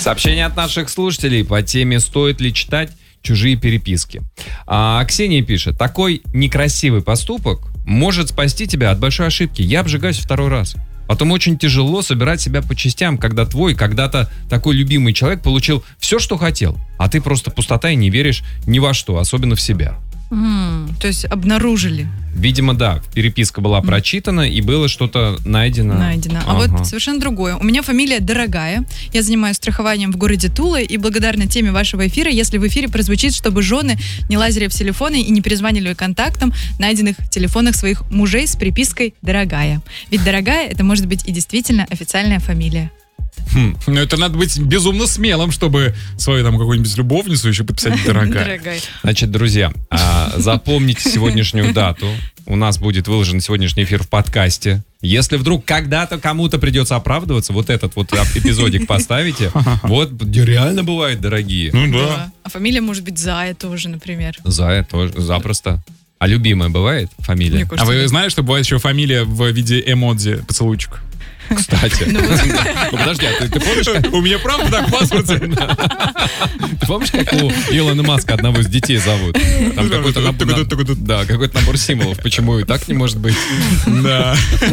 Сообщение от наших слушателей по теме «Стоит ли читать чужие переписки?». Ксения пишет: такой некрасивый поступок может спасти тебя от большой ошибки. Я обжигаюсь второй раз. Потом очень тяжело собирать себя по частям, когда твой когда-то такой любимый человек получил все, что хотел, а ты просто пустота и не веришь ни во что, особенно в себя. То есть обнаружили. Видимо, да, переписка была прочитана и было что-то найдено. А вот совершенно другое. У меня фамилия Дорогая. Я занимаюсь страхованием в городе Тула и благодарна теме вашего эфира, если в эфире прозвучит, чтобы жены не лазили в телефоны и не перезванивали контактам, найденных в телефонах своих мужей с припиской «Дорогая». Ведь «Дорогая» — это может быть и действительно официальная фамилия. Ну, это надо быть безумно смелым, чтобы свою там какую-нибудь любовницу еще подписать «Дорогая». Значит, друзья, запомните сегодняшнюю дату. У нас будет выложен сегодняшний эфир в подкасте. Если вдруг когда-то кому-то придется оправдываться, вот этот вот эпизодик поставите. Вот, реально бывает, дорогие. Ну да. А фамилия может быть Зая тоже, например. Зая тоже, запросто. А любимая бывает фамилия? А вы знаете, что бывает еще фамилия в виде эмодзи поцелуйчик? Кстати. Подожди, а ты помнишь, как... У меня правда так в паспорте. Ты помнишь, как у Илона Маска одного из детей зовут? Там какой-то набор символов. Почему и так не может быть? Да.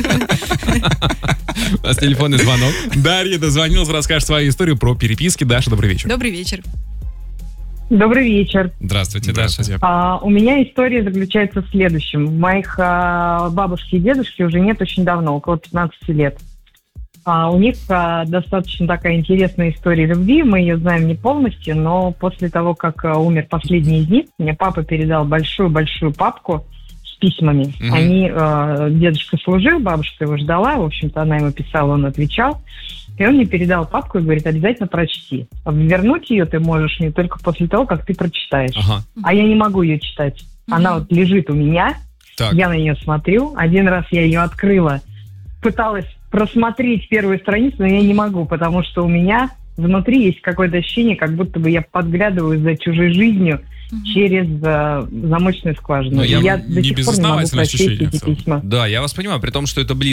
У нас телефонный звонок. Дарья дозвонилась, расскажет свою историю про переписки. Даша, добрый вечер. Добрый вечер. Добрый вечер. Здравствуйте, Даша. У меня история заключается в следующем. Моих бабушки и дедушки уже нет очень давно, около 15 лет. У них достаточно такая интересная история любви. Мы ее знаем не полностью, но после того, как умер последний из них, мне папа передал большую-большую папку с письмами. Дедушка служил, бабушка его ждала. В общем-то, она ему писала, он отвечал. И он мне передал папку и говорит: обязательно прочти. Вернуть ее ты можешь не только после того, как ты прочитаешь. А я не могу ее читать. Она вот лежит у меня. Так. Я на нее смотрю. Один раз я ее открыла. Пыталась просмотреть первую страницу, но я не могу, потому что у меня внутри есть какое-то ощущение, как будто бы я подглядываю за чужой жизнью через замочную скважину. Но я до не сих пор не могу безосновательное прочесть ощущение эти письма. Да, я вас понимаю, при том, что это